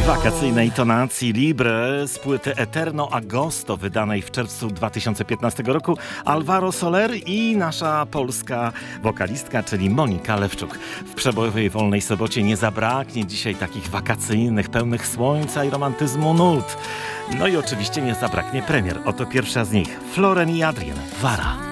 Wakacyjnej tonacji Libre z płyty Eterno Agosto, wydanej w czerwcu 2015 roku, Alvaro Soler i nasza polska wokalistka, czyli Monika Lewczuk. W przebojowej Wolnej Sobocie nie zabraknie dzisiaj takich wakacyjnych, pełnych słońca i romantyzmu nut. No i oczywiście nie zabraknie premier. Oto pierwsza z nich, Floren i Adrien, Wara.